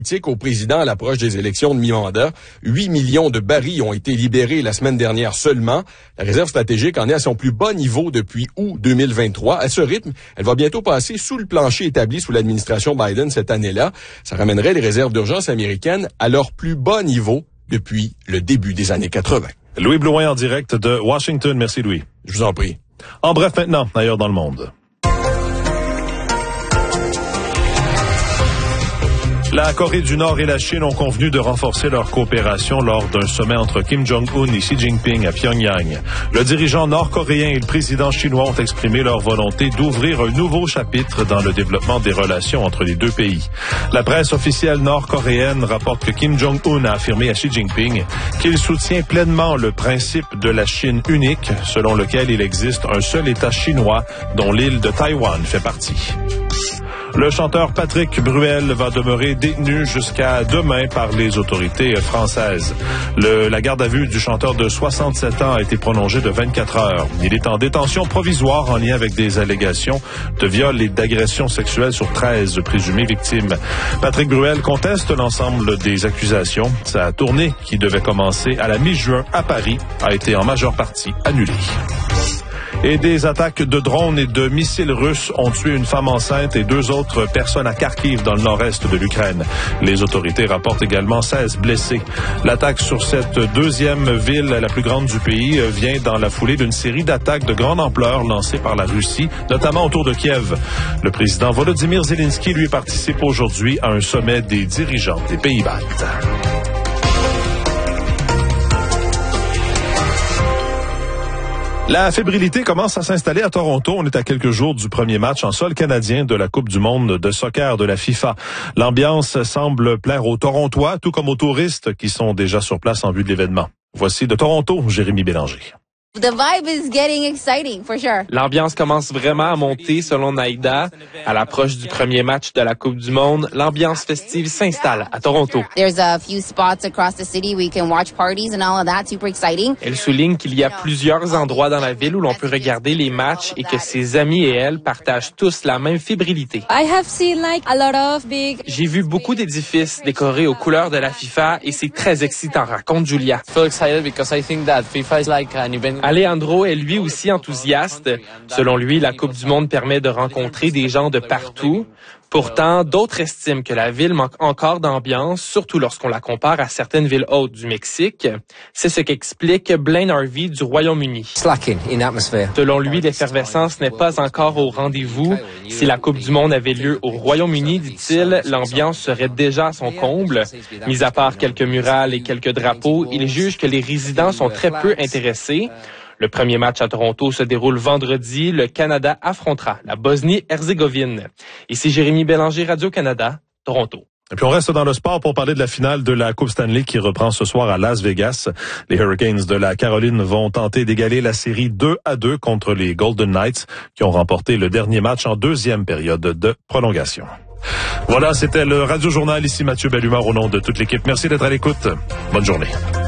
Au président à l'approche des élections de mi-mandat. 8 millions de barils ont été libérés la semaine dernière seulement. La réserve stratégique en est à son plus bas niveau depuis août 2023. À ce rythme, elle va bientôt passer sous le plancher établi sous l'administration Biden cette année-là. Ça ramènerait les réserves d'urgence américaines à leur plus bas niveau depuis le début des années 80. Louis Blouin en direct de Washington. Merci Louis. Je vous en prie. En bref maintenant, ailleurs dans le monde. La Corée du Nord et la Chine ont convenu de renforcer leur coopération lors d'un sommet entre Kim Jong-un et Xi Jinping à Pyongyang. Le dirigeant nord-coréen et le président chinois ont exprimé leur volonté d'ouvrir un nouveau chapitre dans le développement des relations entre les deux pays. La presse officielle nord-coréenne rapporte que Kim Jong-un a affirmé à Xi Jinping qu'il soutient pleinement le principe de la Chine unique, selon lequel il existe un seul État chinois dont l'île de Taïwan fait partie. Le chanteur Patrick Bruel va demeurer détenu jusqu'à demain par les autorités françaises. La garde à vue du chanteur de 67 ans a été prolongée de 24 heures. Il est en détention provisoire en lien avec des allégations de viol et d'agression sexuelle sur 13 présumées victimes. Patrick Bruel conteste l'ensemble des accusations. Sa tournée, qui devait commencer à la mi-juin à Paris, a été en majeure partie annulée. Et des attaques de drones et de missiles russes ont tué une femme enceinte et 2 autres personnes à Kharkiv dans le nord-est de l'Ukraine. Les autorités rapportent également 16 blessés. L'attaque sur cette deuxième ville, la plus grande du pays, vient dans la foulée d'une série d'attaques de grande ampleur lancées par la Russie, notamment autour de Kiev. Le président Volodymyr Zelensky, lui, participe aujourd'hui à un sommet des dirigeants des pays baltes. La fébrilité commence à s'installer à Toronto. On est à quelques jours du premier match en sol canadien de la Coupe du monde de soccer de la FIFA. L'ambiance semble plaire aux Torontois, tout comme aux touristes qui sont déjà sur place en vue de l'événement. Voici de Toronto, Jérémy Bélanger. The vibe is getting exciting, for sure. L'ambiance commence vraiment à monter selon Naïda. À l'approche du premier match de la Coupe du monde, l'ambiance festive s'installe à Toronto. There's a few spots across the city where you can watch parties and all of that, super exciting. Elle souligne qu'il y a plusieurs endroits dans la ville où l'on peut regarder les matchs et que ses amis et elle partagent tous la même fébrilité. J'ai vu beaucoup d'édifices décorés aux couleurs de la FIFA et c'est très excitant, raconte Julia. Alejandro est lui aussi enthousiaste. Selon lui, la Coupe du monde permet de rencontrer des gens de partout. Pourtant, d'autres estiment que la ville manque encore d'ambiance, surtout lorsqu'on la compare à certaines villes hautes du Mexique. C'est ce qu'explique Blaine Harvey du Royaume-Uni. Selon lui, l'effervescence n'est pas encore au rendez-vous. Si la Coupe du monde avait lieu au Royaume-Uni, dit-il, l'ambiance serait déjà à son comble. Mis à part quelques murales et quelques drapeaux, il juge que les résidents sont très peu intéressés. Le premier match à Toronto se déroule vendredi. Le Canada affrontera la Bosnie-Herzégovine. Ici Jérémy Bélanger, Radio-Canada, Toronto. Et puis on reste dans le sport pour parler de la finale de la Coupe Stanley qui reprend ce soir à Las Vegas. Les Hurricanes de la Caroline vont tenter d'égaler la série 2-2 contre les Golden Knights qui ont remporté le dernier match en deuxième période de prolongation. Voilà, c'était le Radio Journal. Ici Mathieu Bellumeur au nom de toute l'équipe. Merci d'être à l'écoute. Bonne journée.